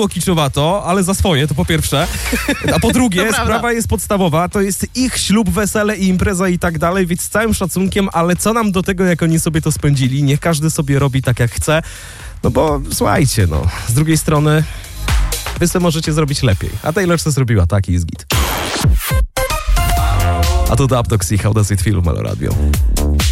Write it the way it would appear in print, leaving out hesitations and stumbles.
było kiczowato, ale za swoje, to po pierwsze. A po drugie, sprawa jest podstawowa, to jest ich ślub, wesele i impreza i tak dalej, więc z całym szacunkiem, ale co nam do tego, jak oni sobie to spędzili? Niech każdy sobie robi tak, jak chce. No bo słuchajcie, no, z drugiej strony wy sobie możecie zrobić lepiej. A Taylor co zrobiła, tak i jest git. A to Dub Doxy, How Does It Feel w Melo Radio.